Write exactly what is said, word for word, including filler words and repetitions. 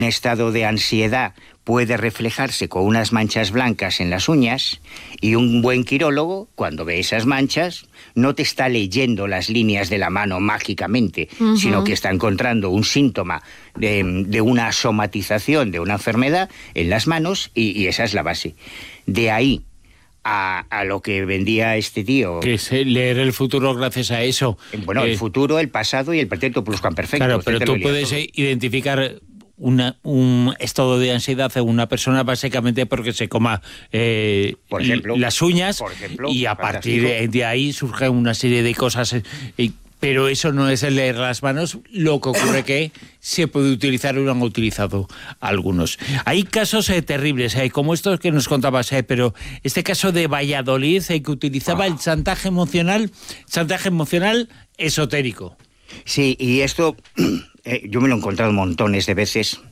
estado de ansiedad puede reflejarse con unas manchas blancas en las uñas, y un buen quirólogo, cuando ve esas manchas, no te está leyendo las líneas de la mano mágicamente, uh-huh. sino que está encontrando un síntoma de, de una somatización de una enfermedad en las manos, y, y esa es la base. De ahí A, a lo que vendía este tío. Que es leer el futuro gracias a eso. Bueno, eh, el futuro, el pasado y el pretérito pluscuamperfecto. Claro, pero tú puedes todo. identificar una, un estado de ansiedad en una persona básicamente porque se coma eh, por ejemplo, las uñas por ejemplo, y a fantástico. partir de, de ahí surge una serie de cosas... Eh, pero eso no es el leer las manos, lo que ocurre que se puede utilizar y lo han utilizado algunos. Hay casos eh, terribles, eh, como estos que nos contabas, eh, pero este caso de Valladolid, eh, que utilizaba oh. el chantaje emocional, chantaje emocional esotérico. Sí, y esto eh, yo me lo he encontrado montones de veces.